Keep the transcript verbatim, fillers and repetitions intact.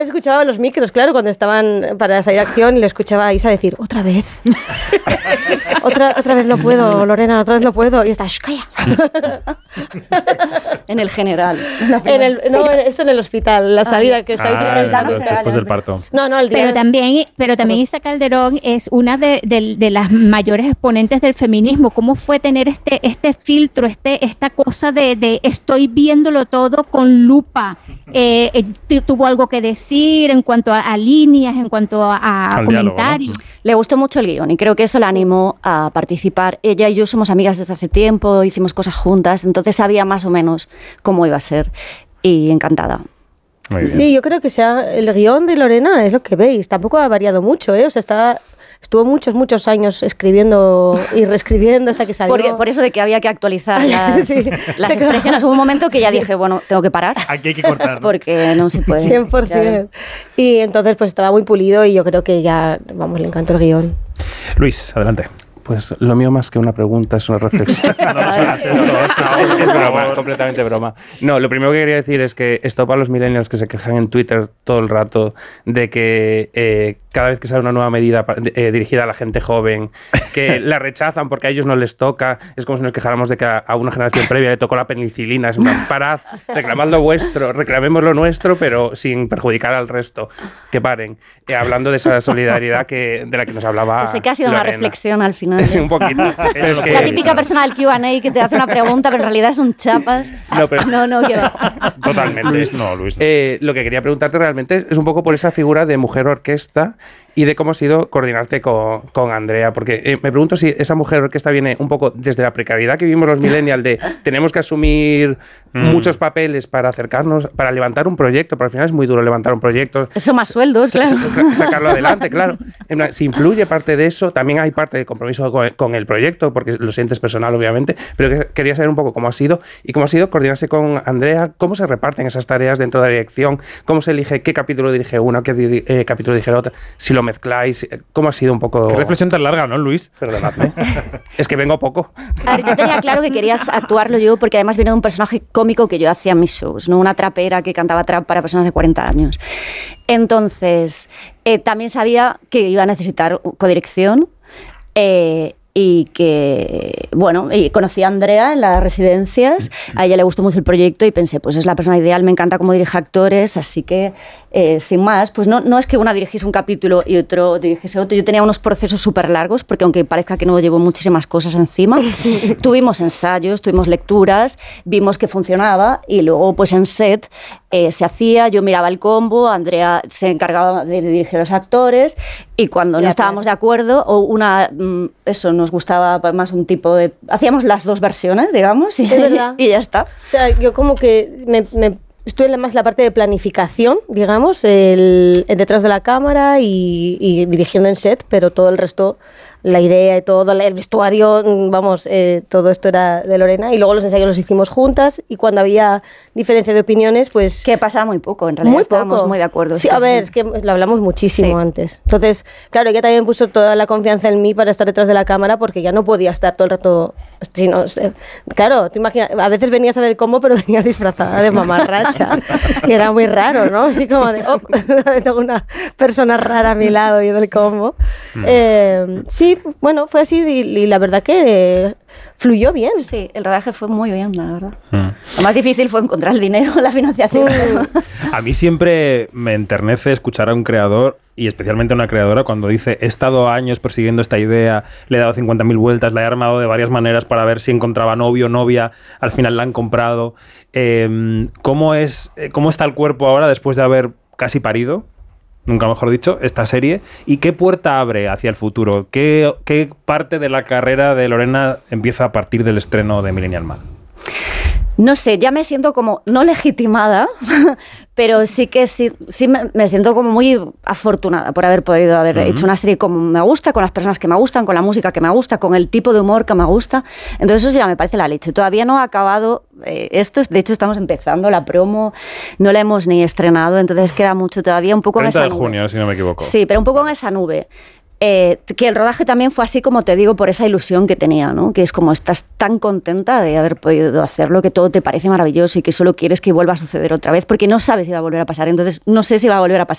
Escuchaba los micros, claro, cuando estaban para salir a acción y le escuchaba a Isa decir, otra vez. otra, otra vez no puedo, Lorena, otra vez no puedo. Y está, shh, calla. En el general. En el, no, eso en el hospital, la salida ah, que estáis ah, organizando. Después del parto. No, no, el día. Pero también, pero también Isa Calderón es una de, de, de las mayores exponentes del feminismo. ¿Cómo fue tener este, este filtro, este, esta cosa de, de estoy viéndolo todo con lupa? Eh, eh, ¿Tuvo algo que decir en cuanto a, a líneas, en cuanto a, a comentarios? Diálogo, ¿no? Le gustó mucho el guión y creo que eso la animó a participar. Ella y yo somos amigas desde hace tiempo, hicimos cosas juntas, entonces sabía más o menos cómo iba a ser y encantada. Sí, yo creo que sea el guión de Lorena es lo que veis, tampoco ha variado mucho, ¿eh? O sea, está... Estuvo muchos, muchos años escribiendo y reescribiendo hasta que salió. Por, por eso de que había que actualizar las, sí. las expresiones. Hubo un momento que ya dije, bueno, tengo que parar. Aquí hay que cortar, ¿no? Porque no se puede. cien por ciento. Y entonces pues estaba muy pulido y yo creo que ya, vamos, le encantó el guión. Luis, adelante. Pues lo mío más que una pregunta es una reflexión. no, no, no, es, es, es broma, completamente broma. No, lo primero que quería decir es que esto para los millennials que se quejan en Twitter todo el rato de que eh, cada vez que sale una nueva medida eh, dirigida a la gente joven, que la rechazan porque a ellos no les toca, es como si nos quejáramos de que a, a una generación previa le tocó la penicilina, es una parad, reclamad lo vuestro, reclamemos lo nuestro, pero sin perjudicar al resto, que paren. Eh, hablando de esa solidaridad que, de la que nos hablaba Sé que ha sido Lorena. Una reflexión al final. Sí, un poquito. Es que... La típica persona del Q and A que te hace una pregunta, pero en realidad es un chapas. No, pero... no, no, que Totalmente. Luis no, Luis no. Eh, lo que quería preguntarte realmente es un poco por esa figura de mujer orquesta y de cómo ha sido coordinarte con, con Andrea, porque eh, me pregunto si esa mujer orquesta viene un poco desde la precariedad que vivimos los millennials de tenemos que asumir mm. muchos papeles para acercarnos, para levantar un proyecto, pero al final es muy duro levantar un proyecto. Eso más sueldos, claro. Sacarlo adelante, claro. En plan, si influye parte de eso, también hay parte de compromiso con, con el proyecto, porque lo sientes personal, obviamente, pero que, quería saber un poco cómo ha sido y cómo ha sido coordinarse con Andrea, cómo se reparten esas tareas dentro de la dirección, cómo se elige qué capítulo dirige una, qué di eh, capítulo dirige la otra, si lo mezcláis, cómo ha sido un poco... Qué reflexión tan larga, ¿no, Luis? Perdonadme. Es que vengo poco. A ver, yo tenía claro que querías actuarlo yo, porque además viene de un personaje cómico que yo hacía en mis shows, ¿no? Una trapera que cantaba trap para personas de cuarenta años. Entonces, eh, también sabía que iba a necesitar codirección, eh, y que, bueno, y conocí a Andrea en las residencias, a ella le gustó mucho el proyecto y pensé, pues es la persona ideal, me encanta cómo dirige actores, así que, eh, sin más, pues no, no es que una dirigiese un capítulo y otro dirigiese otro, yo tenía unos procesos súper largos, porque aunque parezca que no llevo muchísimas cosas encima, tuvimos ensayos, tuvimos lecturas, vimos que funcionaba y luego pues en set eh, se hacía, yo miraba el combo, Andrea se encargaba de dirigir a los actores y cuando ya no estábamos de acuerdo, o una, eso, nos gustaba más un tipo de... Hacíamos las dos versiones, digamos, y, y ya está. O sea, yo como que me, me estuve más la parte de planificación, digamos, el, el detrás de la cámara y, y dirigiendo en set, pero todo el resto, la idea y todo, el vestuario, vamos, eh, todo esto era de Lorena. Y luego los ensayos los hicimos juntas y cuando había diferencia de opiniones, pues... Que pasaba muy poco, en realidad muy estábamos poco. muy de acuerdo. Sí, a ver, es que lo hablamos muchísimo sí. antes. Entonces, claro, ella también puso toda la confianza en mí para estar detrás de la cámara porque ya no podía estar todo el rato... Si no, claro, te imaginas, a veces venías a ver el combo, pero venías disfrazada de mamarracha. Y era muy raro, ¿no? Así como de, oh, tengo una persona rara a mi lado viendo el combo. Mm. Eh, sí, bueno, fue así y, y la verdad que eh, fluyó bien. Sí, el rodaje fue muy bien, la verdad. Mm. Lo más difícil fue encontrar el dinero, la financiación. A mí siempre me enternece escuchar a un creador y especialmente a una creadora cuando dice he estado años persiguiendo esta idea, le he dado cincuenta mil vueltas, la he armado de varias maneras para ver si encontraba novio o novia, al final la han comprado. Eh, ¿cómo es, cómo está el cuerpo ahora después de haber casi parido? Nunca mejor dicho, esta serie. ¿Y qué puerta abre hacia el futuro? ¿Qué, qué parte de la carrera de Lorena empieza a partir del estreno de Millennial Man? No sé, ya me siento como, no legitimada, pero sí que sí, sí me, me siento como muy afortunada por haber podido haber uh-huh. hecho una serie como me gusta, con las personas que me gustan, con la música que me gusta, con el tipo de humor que me gusta. Entonces eso ya me parece la leche. Todavía no ha acabado eh, esto, de hecho estamos empezando la promo, no la hemos ni estrenado, entonces queda mucho todavía, un poco en esa nube. treinta de junio, si no me equivoco. Sí, pero un poco en esa nube. Eh, que el rodaje también fue así, como te digo, por esa ilusión que tenía, ¿no? Que es como estás tan contenta de haber podido hacerlo, que todo te parece maravilloso y que solo quieres que vuelva a suceder otra vez, porque no sabes si va a volver a pasar. Entonces, no sé si va a volver a pasar.